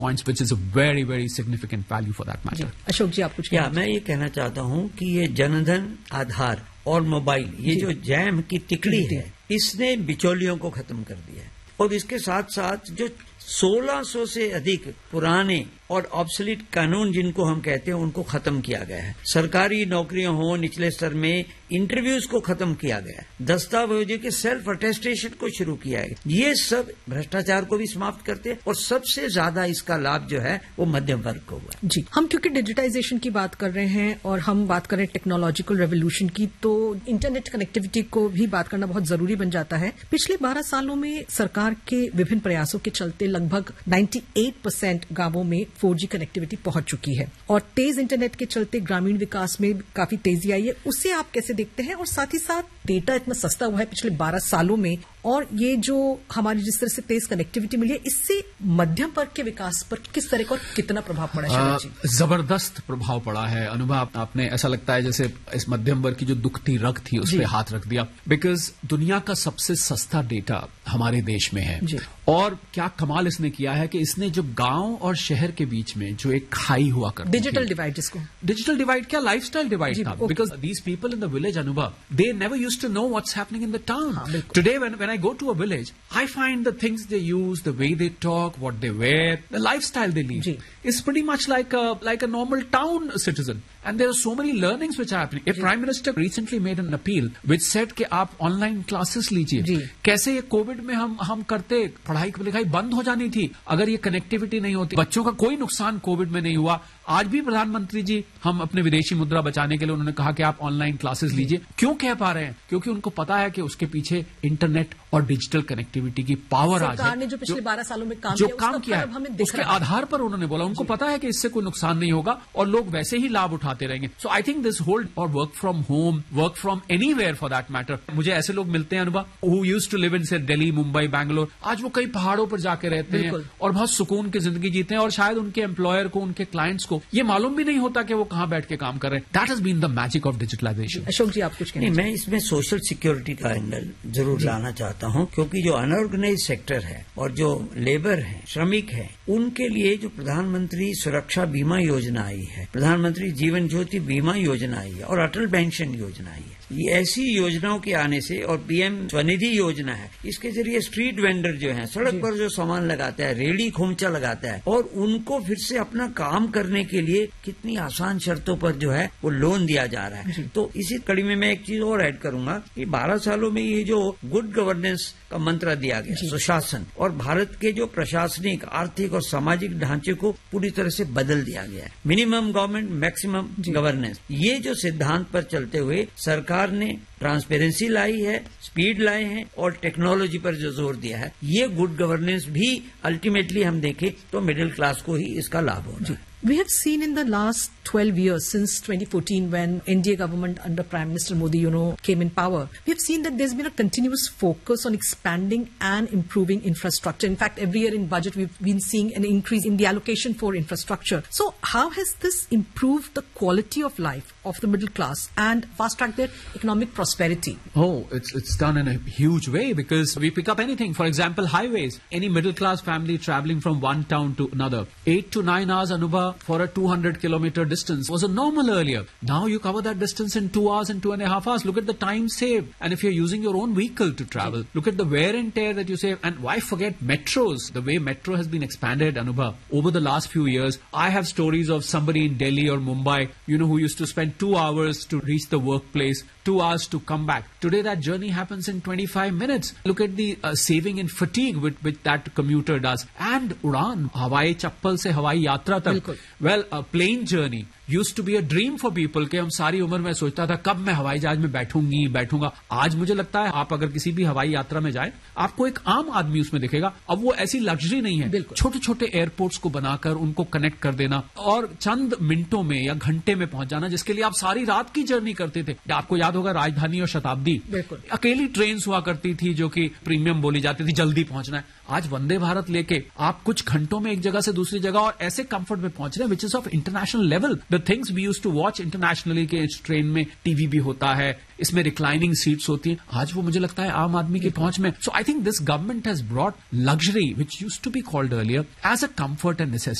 points, which is a very, very significant value for that matter. Ashok जी, आप कुछ मैं ये कहना चाहता हूँ कि ये जनधन, आधार और मोबाइल, ये जो जैम की तिकड़ी है, इसने बिचौलियों को खत्म कर दिया है। और इसके साथ साथ जो 1600 से अधिक पुराने और ऑब्सोलीट कानून जिनको हम कहते हैं, उनको खत्म किया गया है। सरकारी नौकरियां हो, निचले स्तर में इंटरव्यूज को खत्म किया गया है। दस्तावेजों के सेल्फ अटेस्टेशन को शुरू किया है। ये सब भ्रष्टाचार को भी समाप्त करते हैं और सबसे ज्यादा इसका लाभ जो है वो मध्यम वर्ग को हुआ। जी, हम क्योंकि डिजिटाइजेशन की बात कर रहे हैं और हम बात कर रहे हैं टेक्नोलॉजिकल रेवोल्यूशन की, तो इंटरनेट कनेक्टिविटी को भी बात करना बहुत जरूरी बन जाता है। पिछले 12 सालों में सरकार के विभिन्न प्रयासों के चलते लगभग 98% गांवों में 4G कनेक्टिविटी पहुंच चुकी है और तेज इंटरनेट के चलते ग्रामीण विकास में काफी तेजी आई है। उससे आप कैसे देखते हैं? और साथ ही साथ डेटा इतना सस्ता हुआ है पिछले 12 सालों में, और ये जो हमारी जिस तरह से तेज कनेक्टिविटी मिली है, इससे मध्यम वर्ग के विकास पर किस तरह का और कितना प्रभाव पड़ा है? जबरदस्त प्रभाव पड़ा है। अनुभव, आपने ऐसा लगता है जैसे इस मध्यम वर्ग की जो दुखती रग थी उस पर हाथ रख दिया। बिकॉज दुनिया का सबसे सस्ता डेटा हमारे देश में है। और क्या कमाल इसने किया है कि इसने जो गांव और शहर के बीच में जो एक खाई हुआ करती डिजिटल डिवाइड, जिसको डिजिटल डिवाइड क्या लाइफस्टाइल डिवाइड था। Because these people in the village, अनुभव, they never used to know what's happening in the town. Today when I go to a village, I find the things they use, the way they talk, what they wear, the lifestyle they lead is pretty much like a normal town citizen. And there are so many learnings which are happening. A Prime Minister recently made an appeal which said कि आप online classes लीजिए। कैसे ये Covid में हम करते, पढ़ाई लिखाई बंद हो जानी थी अगर ये कनेक्टिविटी नहीं होती। बच्चों का कोई नुकसान कोविड में नहीं हुआ। आज भी प्रधानमंत्री जी हम अपने विदेशी मुद्रा बचाने के लिए उन्होंने कहा कि आप ऑनलाइन क्लासेस लीजिए। क्यों कह पा रहे हैं? क्योंकि उनको पता है कि उसके पीछे इंटरनेट और डिजिटल कनेक्टिविटी की पावर आज है। सरकार ने जो पिछले 12 सालों में काम किया है उसके आधार पर उन्होंने बोला, उनको पता है कि इससे कोई नुकसान नहीं होगा और लोग वैसे ही लाभ उठाते रहेंगे। सो आई थिंक दिस होल और work from home, work from anywhere for that matter. मुझे ऐसे लोग मिलते हैं अनुभव, who used to live in से दिल्ली, मुंबई, बैंगलोर, आज वो कई पहाड़ों पर जाके रहते हैं और बहुत सुकून की जिंदगी जीते हैं और शायद उनके एम्प्लॉयर को, उनके क्लाइंट्स को ये मालूम भी नहीं होता कि वो कहां बैठ के काम कर रहे हैं। That has been the magic of digitalisation. Ashok जी, आप कुछ कहें? मैं इसमें सोशल सिक्योरिटी का एंगल जरूर लाना चाहता हूं, क्योंकि जो अनऑर्गेनाइज सेक्टर है और जो लेबर है, श्रमिक है, उनके लिए जो प्रधानमंत्री सुरक्षा बीमा योजना आई है, प्रधानमंत्री जीवन ज्योति बीमा योजना आई है और अटल पेंशन योजना आई है, ये ऐसी योजनाओं के आने से, और पीएम स्वनिधि योजना है, इसके जरिए स्ट्रीट वेंडर जो है, सड़क पर जो सामान लगाता है, रेडी खोमचा लगाता है, और उनको फिर से अपना काम करने के लिए कितनी आसान शर्तों पर जो है वो लोन दिया जा रहा है। तो इसी कड़ी में मैं एक चीज और ऐड करूंगा कि 12 सालों में ये जो गुड गवर्नेंस का मंत्र दिया गया, सुशासन, और भारत के जो प्रशासनिक, आर्थिक और सामाजिक ढांचे को पूरी तरह से बदल दिया गया है। मिनिमम गवर्नमेंट, मैक्सिमम गवर्नेंस, ये जो सिद्धांत पर चलते हुए सरकार ने ट्रांसपेरेंसी लाई है, स्पीड लाए हैं और टेक्नोलॉजी पर जो जोर दिया है, ये गुड गवर्नेंस भी अल्टीमेटली हम देखें तो मिडिल क्लास को ही इसका लाभ होगा। We have seen in the last 12 years, since 2014, when NDA government under Prime Minister Modi, came in power, we have seen that there's been a continuous focus on expanding and improving infrastructure. In fact, every year in budget, we've been seeing an increase in the allocation for infrastructure. So how has this improved the quality of life of the middle class and fast-tracked their economic prosperity? Oh, it's done in a huge way, because we pick up anything. For example, highways. Any middle-class family traveling from one town to another, 8 to 9 hours, Anubha, for a 200-kilometer distance was a normal earlier. Now you cover that distance in 2 hours and 2.5 hours. Look at the time saved. And if you're using your own vehicle to travel, look at the wear and tear that you save. And why forget metros? The way metro has been expanded, Anubha, over the last few years. I have stories of somebody in Delhi or Mumbai, who used to spend 2 hours to reach the workplace, 2 hours to come back. Today that journey happens in 25 minutes. Look at the saving in fatigue which that commuter does. And Udan, हवाई चप्पल से हवाई यात्रा तक. Well, a plane journey used to be a dream for people कि हम सारी उम्र में सोचता था कब मैं हवाई जहाज में बैठूंगा। आज मुझे लगता है आप अगर किसी भी हवाई यात्रा में जाए, आपको एक आम आदमी उसमें दिखेगा। अब वो ऐसी लग्जरी नहीं है। छोटे छोटे एयरपोर्ट्स को बनाकर उनको कनेक्ट कर देना और चंद मिनटों में या घंटे में पहुंच जाना, जिसके लिए आप सारी रात की जर्नी करते थे। आपको याद याद होगा राजधानी और शताब्दी, बिल्कुल। अकेली ट्रेन हुआ करती थी जो कि प्रीमियम बोली जाती थी, जल्दी पहुंचना है। आज वंदे भारत लेके आप कुछ घंटों में एक जगह से दूसरी जगह और ऐसे कंफर्ट में पहुंच रहे हैं which is of international level. The things we used to watch internationally के इस ट्रेन में टीवी भी होता है, इसमें रिक्लाइनिंग सीट्स होती हैं, आज वो मुझे लगता है आम आदमी की पहुंच में। सो I think this government has brought luxury which used to be called earlier as a comfort and necessity.